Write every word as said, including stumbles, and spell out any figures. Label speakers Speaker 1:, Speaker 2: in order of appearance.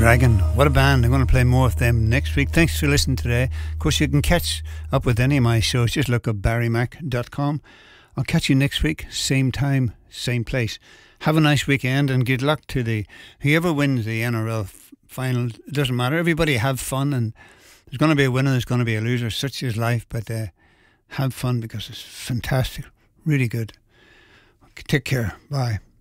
Speaker 1: Dragon. What a band. I'm going to play more of them next week. Thanks for listening today. Of course, you can catch up with any of my shows. Just look up barry mac dot com. I'll catch you next week. Same time, same place. Have a nice weekend and good luck to the whoever wins the N R L final. It doesn't matter. Everybody have fun, and there's going to be a winner, there's going to be a loser. Such is life, but uh, have fun because it's fantastic. Really good. Take care. Bye.